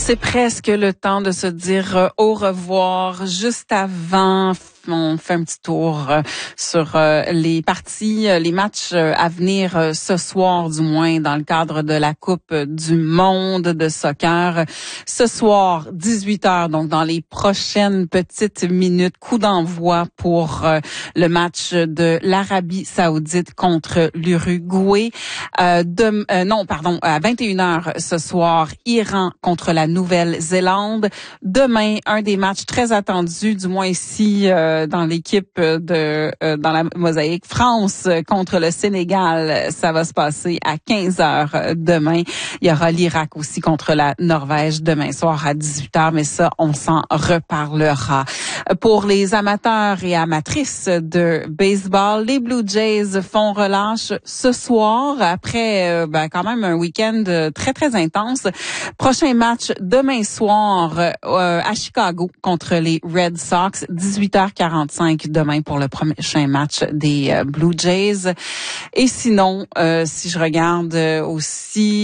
C'est presque le temps de se dire au revoir. Juste avant, on fait un petit tour sur les parties, les matchs à venir ce soir, du moins dans le cadre de la Coupe du monde de soccer. Ce soir, 18h, donc dans les prochaines petites minutes, coup d'envoi pour le match de l'Arabie Saoudite contre l'Uruguay. À 21h ce soir, Iran contre la Nouvelle-Zélande. Demain, un des matchs très attendus, du moins ici dans l'équipe dans la mosaïque, France contre le Sénégal. Ça va se passer à 15h demain. Il y aura l'Irak aussi contre la Norvège demain soir à 18h, mais ça, on s'en reparlera. Pour les amateurs et amatrices de baseball, les Blue Jays font relâche ce soir après quand même un week-end très, très intense. Prochain match demain soir à Chicago contre les Red Sox, 18h45 demain pour le prochain match des Blue Jays. Et sinon, si je regarde aussi